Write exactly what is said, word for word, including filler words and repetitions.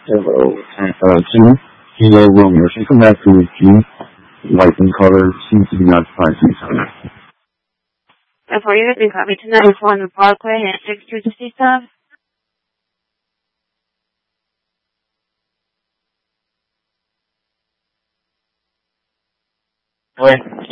Hello. Uh, Jim, Kilo Romeo. Should come back to June. White in color seems to be occupied. And for you, you got me tonight on the Parkway and six two sixty stuff. Ouais.